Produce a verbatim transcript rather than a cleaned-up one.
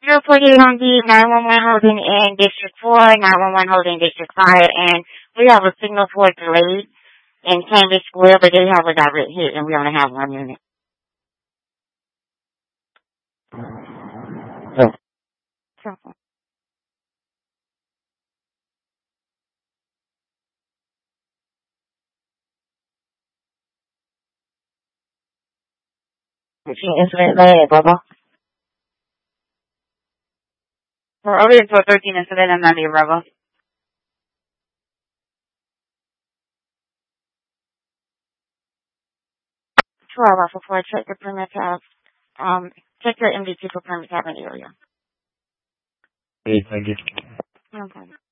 zero forty-eight on D, nine one one holding in District four, nine one one holding District five, and we have a signal for delayed in Cambridge Square, but they have a direct hit, and we only have one unit. Oh. Simple. Machine incident name, brother. We're over here for thirteen incident and ninety, Bravo. twelve Alpha four, check the permit tab. Um, check your M D T for permit tab in the area. Hey, thank you. No problem.